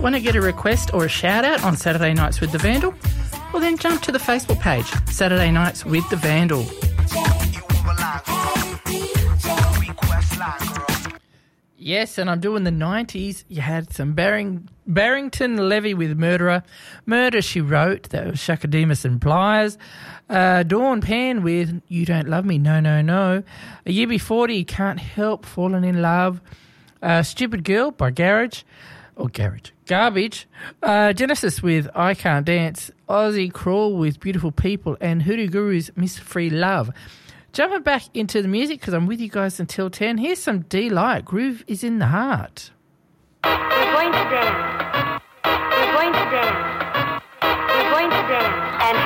Want to get a request or a shout out on Saturday Nights with the Vandal? Well, then jump to the Facebook page, Saturday Nights with the Vandal. Yes, and I'm doing the 90s. You had some Barrington Levy with Murderer. Murder, She Wrote. That was Shaka Demus and Pliers. Dawn Penn with You Don't Love Me, No, No, No. A Year Before, Can't Help Falling in Love. Stupid Girl by Garbage. Genesis with I Can't Dance. Aussie Crawl with Beautiful People. And Hoodoo Guru's Miss Free Love. Jumping back into the music because I'm with you guys until 10. Here's some D-Light. Groove is in the heart. We're going to dance. We're going to dance. We're going to dance. And